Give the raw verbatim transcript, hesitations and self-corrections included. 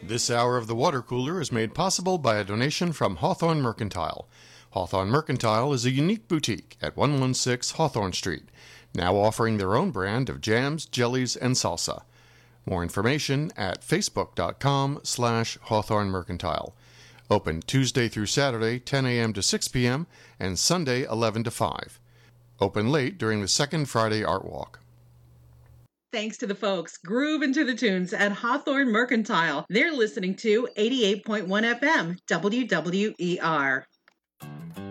This hour of the Water Cooler is made possible by a donation from Hawthorne Mercantile. Hawthorne Mercantile is a unique boutique at one sixteen Hawthorne Street, now offering their own brand of jams, jellies, and salsa. More information at facebook.com slash Hawthorne Mercantile. Open Tuesday through Saturday, ten a.m. to six p.m., and Sunday, eleven to five. Open late during the second Friday Art Walk. Thanks to the folks grooving to the tunes at Hawthorne Mercantile. They're listening to eighty-eight point one F M, W W E R.